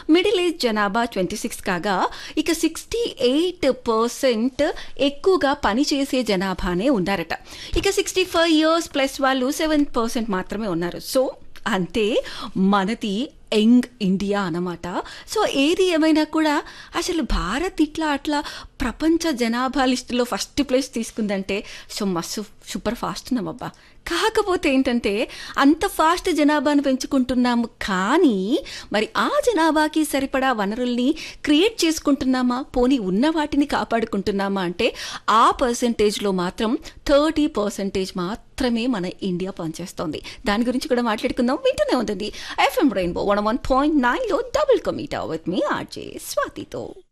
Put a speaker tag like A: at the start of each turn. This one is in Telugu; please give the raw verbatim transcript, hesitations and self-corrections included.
A: మిడిల్ ఏజ్ జనాభా ట్వంటీ సిక్స్ కాగా ఇక సిక్స్టీ ఎయిట్ పర్సెంట్ ఎక్కువగా పనిచేసే జనాభానే ఉన్నారట. ఇక సిక్స్టీ ఫైవ్ ఇయర్స్ ప్లస్ వాళ్ళు సెవెన్ పర్సెంట్ మాత్రమే ఉన్నారు. సో అంటే మనది యంగ్ ఇండియా అన్నమాట. సో ఏది ఏమైనా కూడా అసలు భారత్ ఇట్లా అట్లా ప్రపంచ జనాభా లిస్టులో ఫస్ట్ ప్లేస్ తీసుకుందంటే సో మస్తు సూపర్ ఫాస్ట్ ఉన్నామబ్బా. కాకపోతే ఏంటంటే అంత ఫాస్ట్ జనాభాను పెంచుకుంటున్నాము, కానీ మరి ఆ జనాభాకి సరిపడా వనరుల్ని క్రియేట్ చేసుకుంటున్నామా, పోనీ ఉన్న వాటిని కాపాడుకుంటున్నామా అంటే ఆ పర్సంటేజ్లో మాత్రం థర్టీ పర్సెంటేజ్ మాత్రమే మన ఇండియా పనిచేస్తోంది. దాని గురించి కూడా మాట్లాడుకుందాం. వింటూనే ఉందండి FM rainbow one one point నైన్లో డబుల్ కమీటా విత్ మీ ఆర్జే స్వాతితో.